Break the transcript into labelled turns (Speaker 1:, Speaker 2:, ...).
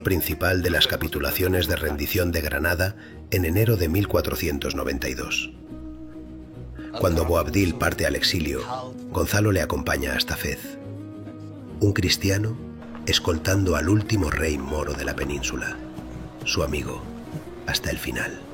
Speaker 1: principal de las capitulaciones de rendición de Granada en enero de 1492. Cuando Boabdil parte al exilio, Gonzalo le acompaña hasta Fez, un cristiano escoltando al último rey moro de la península, su amigo, hasta el final.